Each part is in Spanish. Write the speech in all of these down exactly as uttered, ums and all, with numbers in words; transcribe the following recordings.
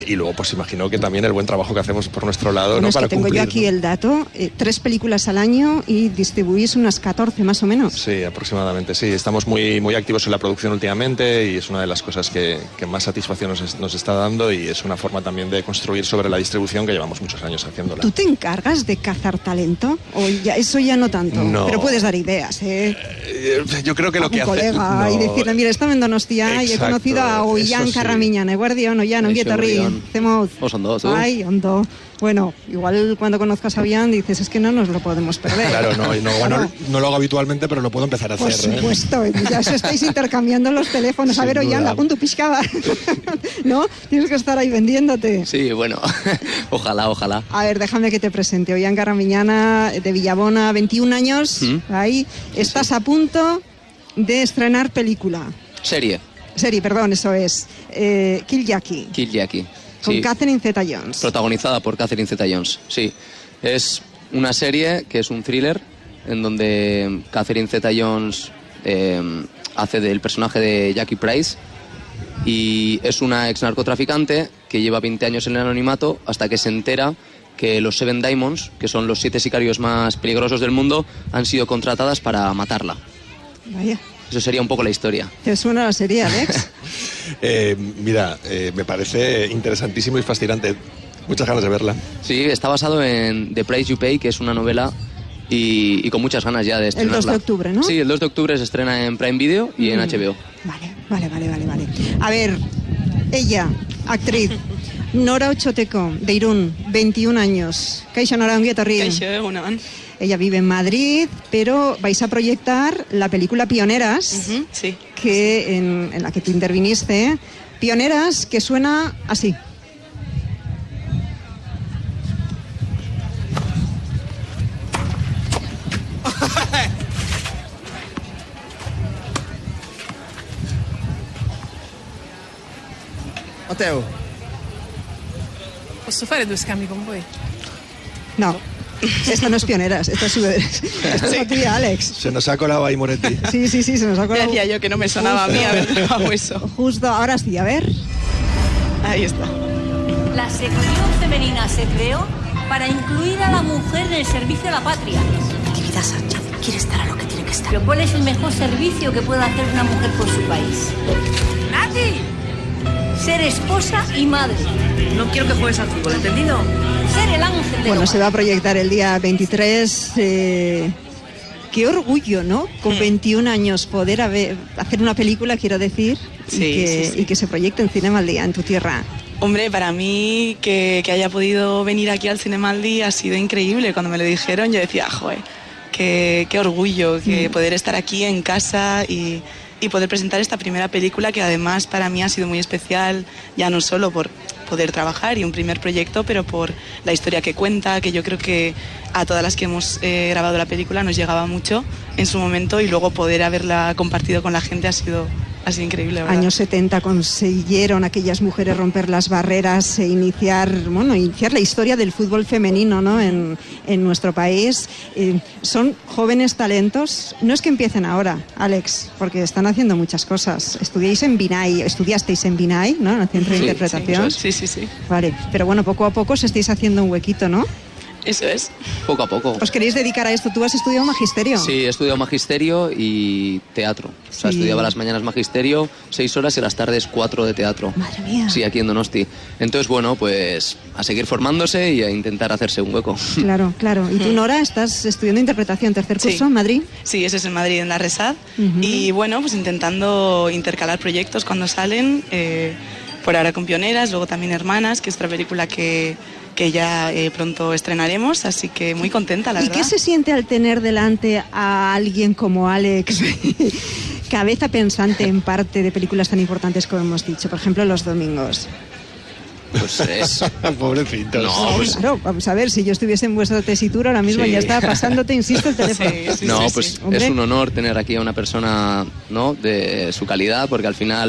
Y luego, pues imagino que también el buen trabajo que hacemos por nuestro lado, bueno, ¿no? Es Para que tengo cumplir, yo aquí ¿no? el dato, eh, tres películas al año y distribuís unas catorce más o menos. Sí, aproximadamente, sí. Estamos muy, muy activos en la producción últimamente y es una de las cosas que, que más satisfacción nos, nos está dando y es una forma también de construir sobre la distribución que llevamos muchos años haciéndola. ¿Tú te encargas de cazar talento? ¿O ya, eso ya no tanto? No. Pero puedes dar ideas, ¿eh? Eh, yo creo que lo a un que hace... colega no. y decirle, mira, estaba en Donostia y he Exacto, conocido a Ollán eso sí. Carramiñana, Guardián, Ollán, Eso, Onguietorri, Guardián. Zemouz. Os ondo, tú. Ay, ondo. Bueno, igual cuando conozcas a Ollán dices, es que no nos lo podemos perder. Claro, no, no, bueno, no lo hago habitualmente, pero lo puedo empezar a Por hacer. ¿eh? supuesto, ya os estáis intercambiando los teléfonos. A Sin ver, Ollán, duda. la punto piscada. ¿No? Tienes que estar ahí vendiéndote. Sí, bueno, ojalá, ojalá. A ver, déjame que te presente. Ollán Carramiñana, de Villabona, veintiún años. ¿Mm? Ahí estás sí. a punto de estrenar película. Serie, Serie, perdón, eso es. Eh, Kill Jackie. Kill Jackie. Con Sí. Catherine Zeta-Jones. Protagonizada por Catherine Zeta-Jones, sí. Es una serie que es un thriller en donde Catherine Zeta-Jones eh, hace del personaje de Jackie Price y es una ex narcotraficante que lleva veinte años en el anonimato hasta que se entera que los Seven Diamonds, que son los siete sicarios más peligrosos del mundo, han sido contratadas para matarla. Vaya, Eso sería un poco la historia. ¿te suena la serie, Alex? Eh, mira, eh, me parece interesantísimo y fascinante. Muchas ganas de verla. Sí, está basado en The Price You Pay, que es una novela y, y con muchas ganas ya de El estrenarla. dos de octubre, ¿no? Sí, el dos de octubre se estrena en Prime Video y en Mm. H B O. Vale, vale, vale, vale, vale. A ver, ella, actriz, Nora Ochoteco, de Irún, veintiún años. Kaixo, Nora, Onguietorri. Kaixo, egunon. Ella vive en Madrid, pero vais a proyectar la película Pioneras, Ujú, sí. que en, en la que tú interviniste. Pioneras, que suena así. Matteo, Posso fare due scambi con voi? No, esta no es Pioneras, esta es, esta es la tuya, Alex. Se nos ha colado ahí Moretti. Sí, sí, sí, se nos ha Ya colado. decía yo que no me sonaba a mí haber grabado eso. Justo, ahora sí, a ver. Ahí está. La sección femenina se creó para incluir a la mujer en el servicio de la patria. Natividad Sánchez quiere estar a lo que tiene que estar. Pero ¿cuál es el mejor servicio que puede hacer una mujer por su país? ¡Nati! Ser esposa y madre. No quiero que juegues al fútbol, ¿entendido? Ser el ángel de Bueno, la se va a proyectar el día veintitrés. Eh, qué orgullo, ¿no? Con veintiún años poder haber, hacer una película, quiero decir, Sí, y, que, sí, sí. y que se proyecte en Cinema al Día, en tu tierra. Hombre, para mí que, que haya podido venir aquí al Cinemaldi ha sido increíble. Cuando me lo dijeron yo decía, joder, qué, qué orgullo que Mm. poder estar aquí en casa y, y poder presentar esta primera película que además para mí ha sido muy especial, ya no solo por poder trabajar y un primer proyecto, pero por la historia que cuenta, que yo creo que a todas las que hemos eh, grabado la película nos llegaba mucho en su momento y luego poder haberla compartido con la gente ha sido, ha sido increíble, ¿verdad? Años setenta consiguieron aquellas mujeres romper las barreras e iniciar, bueno, iniciar la historia del fútbol femenino, ¿no? en, en nuestro país. Eh, son jóvenes talentos. No es que empiecen ahora, Alex, porque están haciendo muchas cosas. Estudiáis en BINAI, estudiasteis en BINAI, ¿no? En el Centro de Sí, Interpretación. Sí, sí, sí. Vale, pero bueno, poco a poco os estáis haciendo un huequito, ¿no? Eso es. Poco a poco. ¿Os queréis dedicar a esto? ¿Tú has estudiado magisterio? Sí, he estudiado magisterio y teatro. O sea, Sí. estudiaba las mañanas magisterio, seis horas y las tardes cuatro de teatro. Madre mía. Sí, aquí en Donosti. Entonces, bueno, pues a seguir formándose y a intentar hacerse un hueco. Claro, claro. ¿Y tú, Nora, estás estudiando interpretación, tercer Sí. curso en Madrid? Sí, ese es en Madrid, en la Resad. Ujú. Y bueno, pues intentando intercalar proyectos cuando salen. eh, por ahora con Pioneras, luego también Hermanas, que es otra película que, que ya eh, pronto estrenaremos. Así que muy contenta, la ¿Y verdad. qué se siente al tener delante a alguien como Alex, cabeza pensante en parte de películas tan importantes como hemos dicho? Por ejemplo, Los Domingos. Pues es... Pobrecitos. No, pues... Claro, vamos a ver, si yo estuviese en vuestra tesitura ahora mismo Sí. ya estaba pasándote, insisto, el teléfono. Sí, sí, No, sí, pues sí. Hombre. es un honor tener aquí a una persona, ¿no?, de su calidad, porque al final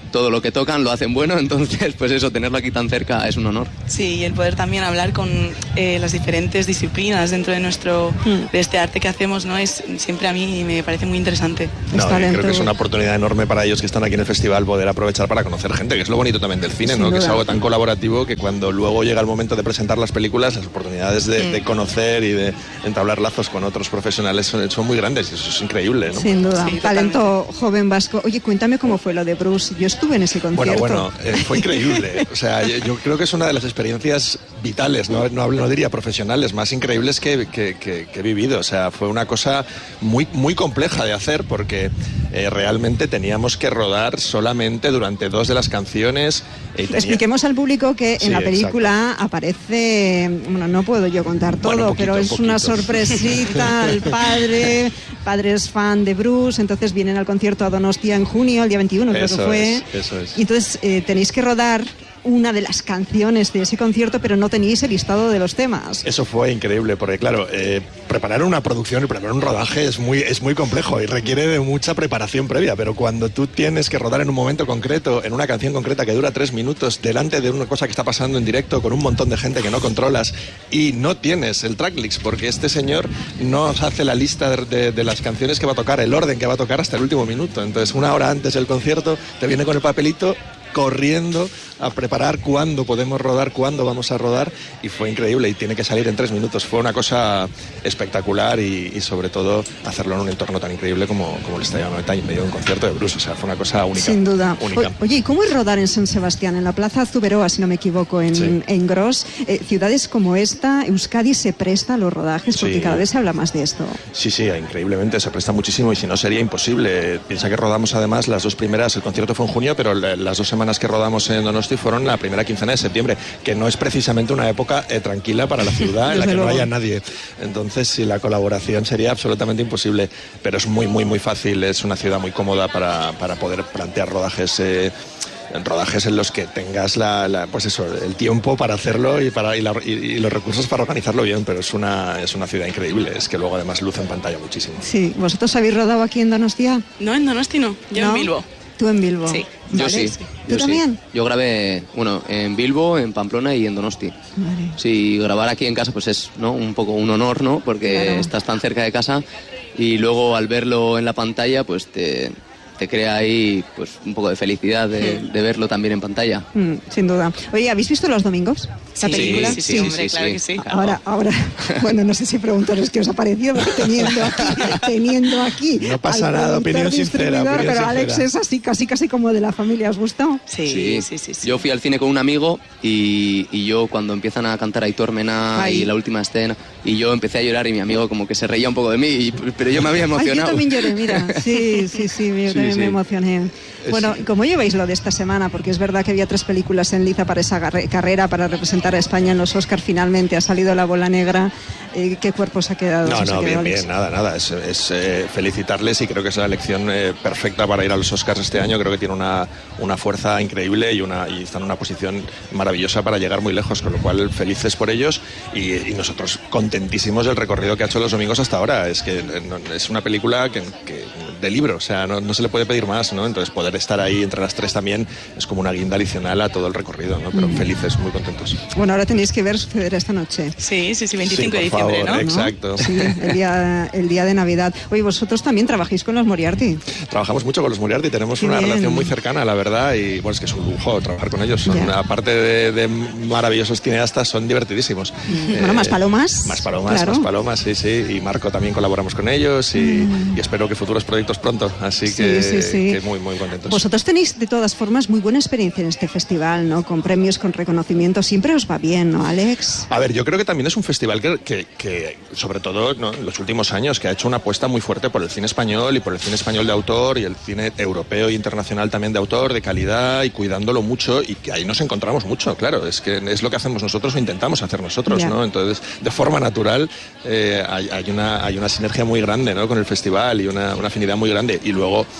todo lo que tocan lo hacen bueno, entonces pues eso, tenerlo aquí tan cerca es un honor. Sí, y el poder también hablar con eh, las diferentes disciplinas dentro de nuestro mm. de este arte que hacemos, ¿no? Es siempre a mí me parece muy interesante. No, creo que es una oportunidad enorme para ellos que están aquí en el festival poder aprovechar para conocer gente, que es lo bonito también del cine, ¿no? Que es algo tan colaborativo que cuando luego llega el momento de presentar las películas, las oportunidades de, mm. de conocer y de entablar lazos con otros profesionales son, son muy grandes y eso es increíble, ¿no? Sin duda, sí, talento joven vasco. Oye, cuéntame cómo fue lo de Bruce. Yo estuve en ese concierto. Bueno, bueno, eh, fue increíble. O sea, yo, yo creo que es una de las experiencias vitales, no, no, no diría profesionales, más increíbles que, que, que, que he vivido. O sea, fue una cosa muy, muy compleja de hacer porque eh, realmente teníamos que rodar solamente durante dos de las canciones. Y tenía... Expliquemos al público que en sí, la película exacto. aparece, bueno, no puedo yo contar todo, bueno, poquito, pero es poquito. Una sorpresita. El padre, padre es fan de Bruce, entonces vienen al concierto a Donostia en junio, el día veintiuno creo eso que fue. Es, eso es. Y entonces eh, tenéis que rodar una de las canciones de ese concierto, pero no teníais el listado de los temas. Eso fue increíble, porque claro, eh, preparar una producción y preparar un rodaje es muy, es muy complejo y requiere de mucha preparación previa, pero cuando tú tienes que rodar en un momento concreto, en una canción concreta que dura tres minutos, delante de una cosa que está pasando en directo, con un montón de gente que no controlas, y no tienes el tracklist, porque este señor no hace la lista de, de, de las canciones que va a tocar, el orden que va a tocar hasta el último minuto. Entonces, una hora antes del concierto, te viene con el papelito corriendo a preparar cuándo podemos rodar, cuándo vamos a rodar, y fue increíble y tiene que salir en tres minutos. Fue una cosa espectacular y, y sobre todo hacerlo en un entorno tan increíble como, como el Estadio Anoeta en medio de un concierto de Bruce. O sea, fue una cosa única. Sin duda. Única. O, oye, ¿y cómo es rodar en San Sebastián? En la Plaza Zuberoa, si no me equivoco, en, sí. en Gros. Eh, ciudades como esta, Euskadi se presta a los rodajes porque sí. cada vez se habla más de esto. Sí, sí, increíblemente, se presta muchísimo y si no sería imposible. Piensa que rodamos además las dos primeras, el concierto fue en junio, pero las dos semanas que rodamos en Donosti fueron la primera quincena de septiembre, que no es precisamente una época eh, tranquila para la ciudad en la que luego. no haya nadie. Entonces, sí, la colaboración sería absolutamente imposible, pero es muy, muy, muy fácil. Es una ciudad muy cómoda para, para poder plantear rodajes. Eh, en rodajes en los que tengas la, la, pues eso, el tiempo para hacerlo y, para, y, la, y, y los recursos para organizarlo bien, pero es una, es una ciudad increíble, es que luego además luce en pantalla muchísimo. Sí, ¿vosotros habéis rodado aquí en Donostia? No, en Donosti no, yo ¿No? en Bilbo. ¿Tú en Bilbo? Sí. Yo ¿Vale? sí. ¿Tú yo también? Sí. Yo grabé, bueno, en Bilbo, en Pamplona y en Donosti. Vale. Sí, grabar aquí en casa pues es, ¿no?, un poco un honor, ¿no? Porque claro. estás tan cerca de casa y luego al verlo en la pantalla pues te... te crea ahí pues un poco de felicidad de, de verlo también en pantalla. Mm, sin duda. Oye, ¿habéis visto Los Domingos? Sí, ¿La película? Sí, sí, sí, hombre, sí, claro sí. que sí. Claro. Ahora, ahora, bueno, no sé si preguntaros qué os ha parecido, teniendo aquí, teniendo aquí. No pasa nada, opinión sincera. Opinión pero sincera. Alex es así, casi, casi como de la familia. ¿Os gustó? Sí, sí, sí. sí, sí. Yo fui al cine con un amigo y, y yo cuando empiezan a cantar Aitor Mena Ay. y la última escena, y yo empecé a llorar y mi amigo como que se reía un poco de mí, y, pero yo me había emocionado. Ay, yo también lloré, mira. Sí, sí, sí, yo sí, también sí. me emocioné. Bueno, ¿cómo lleváis lo de esta semana? Porque es verdad que había tres películas en liza para esa carrera, para representar a España en los Oscar. Finalmente ha salido La Bola Negra. Eh, ¿Qué cuerpo se ha quedado? No, no, bien, Alex? bien, nada, nada. Es, es eh, felicitarles y creo que es la elección eh, perfecta para ir a los Oscars este año. Creo que tiene una, una fuerza increíble y, una, y están en una posición maravillosa para llegar muy lejos, con lo cual felices por ellos y, y nosotros contentísimos del recorrido que ha hecho Los Domingos hasta ahora. Es que no, es una película que, que de libro, o sea, no, no se le puede pedir más, ¿no? Entonces poder estar ahí entre las tres también es como una guinda adicional a todo el recorrido, ¿no? Pero mm. felices, muy contentos. Bueno, ahora tenéis que ver suceder esta noche. Sí, sí, sí, veinticinco sí, de diciembre, favor, ¿no? Exacto. Sí, el día, el día de Navidad. Oye, vosotros también trabajáis con los Moriarty. Trabajamos mucho con los Moriarty, tenemos Qué una bien. relación muy cercana, la verdad, y bueno, es que es un lujo trabajar con ellos. Son, aparte de, de maravillosos cineastas, son divertidísimos. Mm. Bueno, eh, más palomas. Más palomas, claro. más palomas, sí, sí. Y Marco también colaboramos con ellos y, mm. y espero que futuros proyectos pronto. Así sí, que, sí, sí. que muy, muy contentos. Vosotros tenéis de todas formas muy buena experiencia en este festival, ¿no? Con premios, con reconocimiento. Siempre os va bien, ¿no, Alex? A ver, yo creo que también es un festival que, que, que sobre todo, ¿no?, en los últimos años, que ha hecho una apuesta muy fuerte por el cine español y por el cine español de autor y el cine europeo e internacional también de autor, de calidad, y cuidándolo mucho, y que ahí nos encontramos mucho, claro. Es que es lo que hacemos nosotros o intentamos hacer nosotros, yeah. ¿no? Entonces, de forma natural, eh, hay, hay, una, hay una sinergia muy grande, ¿no?, con el festival y una, una afinidad muy grande. Y luego,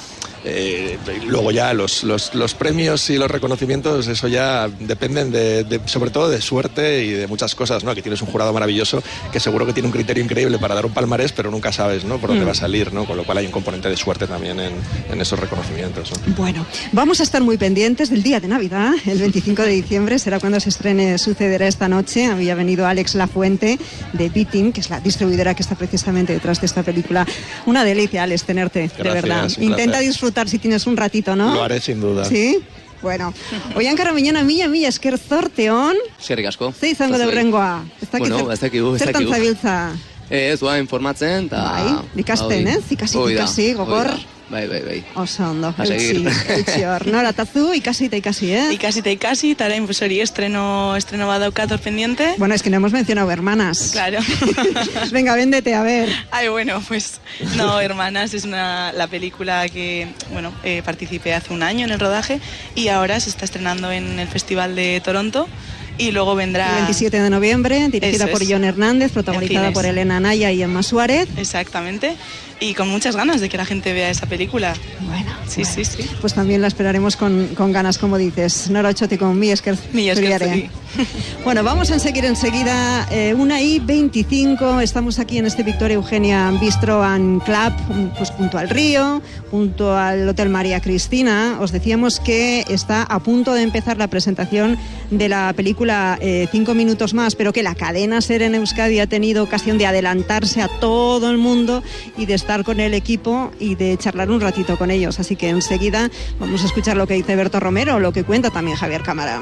Eh, luego ya los, los, los premios y los reconocimientos, eso ya dependen de, de, sobre todo de suerte y de muchas cosas, ¿no? Aquí tienes un jurado maravilloso que seguro que tiene un criterio increíble para dar un palmarés, pero nunca sabes, ¿no?, por dónde mm. va a salir, ¿no? Con lo cual hay un componente de suerte también en, en esos reconocimientos, ¿no? Bueno, vamos a estar muy pendientes del día de Navidad, el veinticinco de diciembre, será cuando se estrene Sucederá esta noche. Había venido Alex Lafuente de B-Team, que es la distribuidora que está precisamente detrás de esta película. Una delicia, Alex, tenerte, Gracias, de verdad. Intenta disfrutar si tienes un ratito, ¿no? Lo haré sin duda. ¿Sí? Bueno, oian karamiñana mila mila esker zorteon. Eskerrik asko. Ze izango da hurrengoa? Bueno, ez dakigu, ez dakigu. Zertan zabiltza? Ez doa informatzen, eta... Bai, ikasten, eh? Ikasi, ikasi, gogor. Bai, bai, bai. Oso ondo, eutxi, eutxi hor. Nora, tazu, ikasi eta ikasi, eh? Ikasi eta ikasi, eta orain, pues hori, estreno, estreno badaukat hor pendiente. Bueno, es que no hemos mencionado Hermanas. Claro. Venga, véndete, a ver. Ay, bueno, pues, no, Hermanas es una, la película que, bueno, eh, participé hace un año en el rodaje y ahora se está estrenando en el Festival de Toronto. Y luego vendrá... El veintisiete de noviembre, dirigida es. por John Hernández, protagonizada por Elena Anaya y Emma Suárez. Exactamente. Y con muchas ganas de que la gente vea esa película. Bueno, sí, bueno. sí, sí. Pues también la esperaremos con, con ganas, como dices. Nora Ochote con mi esker. Mi esker. Bueno, vamos a seguir enseguida. Eh, una y veinticinco. Estamos aquí en este Victoria Eugenia Bistro and Club, pues junto al río, junto al Hotel María Cristina. Os decíamos que está a punto de empezar la presentación de la película eh, Cinco minutos más, pero que la cadena SER en Euskadi ha tenido ocasión de adelantarse a todo el mundo y de estar con el equipo y de charlar un ratito con ellos. Así que enseguida vamos a escuchar lo que dice Berto Romero, lo que cuenta también Javier Cámara.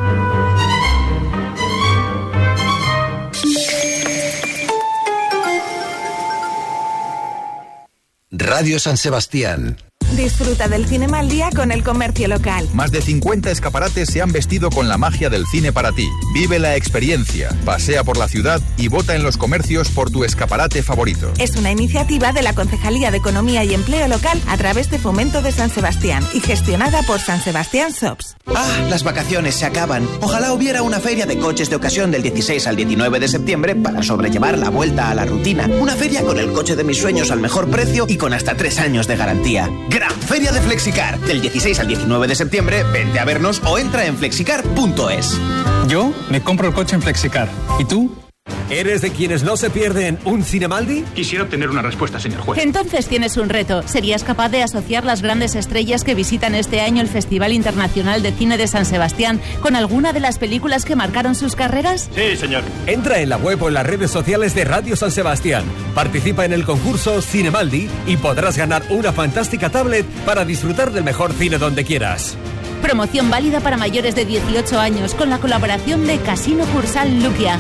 Radio San Sebastián. Disfruta del Cinema al Día con el comercio local. Más de cincuenta escaparates se han vestido con la magia del cine para ti. Vive la experiencia, pasea por la ciudad y vota en los comercios por tu escaparate favorito. Es una iniciativa de la Concejalía de Economía y Empleo Local a través de Fomento de San Sebastián y gestionada por San Sebastián Shops. Ah, las vacaciones se acaban. Ojalá hubiera una feria de coches de ocasión del dieciséis al diecinueve de septiembre para sobrellevar la vuelta a la rutina. Una feria con el coche de mis sueños al mejor precio y con hasta tres años de garantía. Gran Feria de Flexicar. Del dieciséis al diecinueve de septiembre, vente a vernos o entra en flexicar punto es. Yo me compro el coche en Flexicar. ¿Y tú? ¿Eres de quienes no se pierden un Cinemaldi? Quisiera obtener una respuesta, señor juez. Entonces tienes un reto. ¿Serías capaz de asociar las grandes estrellas que visitan este año el Festival Internacional de Cine de San Sebastián con alguna de las películas que marcaron sus carreras? Sí, señor. Entra en la web o en las redes sociales de Radio San Sebastián. Participa en el concurso Cinemaldi y podrás ganar una fantástica tablet para disfrutar del mejor cine donde quieras. Promoción válida para mayores de dieciocho años con la colaboración de Casino Cursal Luquia.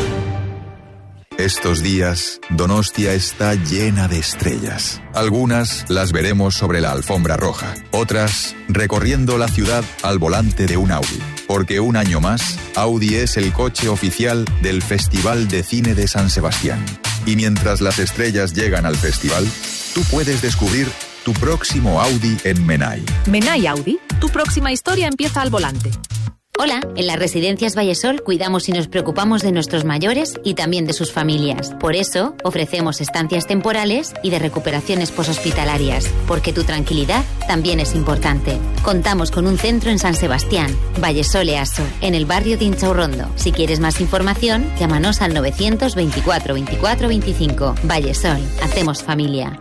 Estos días, Donostia está llena de estrellas. Algunas las veremos sobre la alfombra roja, otras recorriendo la ciudad al volante de un Audi. Porque un año más, Audi es el coche oficial del Festival de Cine de San Sebastián. Y mientras las estrellas llegan al festival, tú puedes descubrir tu próximo Audi en Menai. Menai Audi, tu próxima historia empieza al volante. Hola, en las residencias Vallesol cuidamos y nos preocupamos de nuestros mayores y también de sus familias. Por eso, ofrecemos estancias temporales y de recuperaciones poshospitalarias, porque tu tranquilidad también es importante. Contamos con un centro en San Sebastián, Vallesol Easo, en el barrio de Inchaurrondo. Si quieres más información, llámanos al novecientos veinticuatro veinticuatro veinticinco. Vallesol, hacemos familia.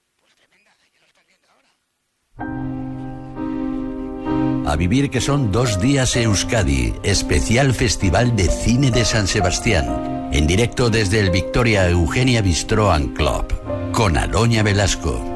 A vivir que son dos días Euskadi, especial Festival de Cine de San Sebastián, en directo desde el Victoria Eugenia Bistro and Club, con Aloña Velasco.